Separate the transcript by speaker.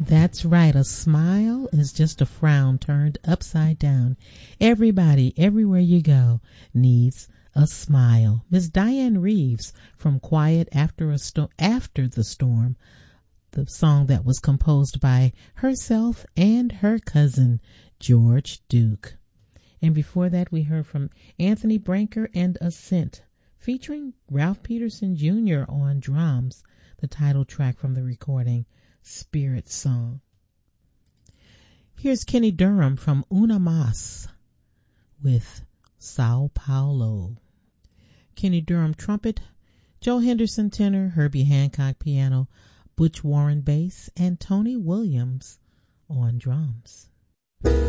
Speaker 1: That's right. A smile is just a frown turned upside down. Everybody, everywhere you go, needs a smile. Miss Diane Reeves from Quiet After the Storm, the song that was composed by herself and her cousin, George Duke. And before that, we heard from Anthony Branker and Ascent, featuring Ralph Peterson Jr. on drums, the title track from the recording, Spirit Song. Here's Kenny Durham from Una Mas with Sao Paulo. Kenny Durham trumpet, Joe Henderson tenor, Herbie Hancock piano, Butch Warren bass, and Tony Williams on drums.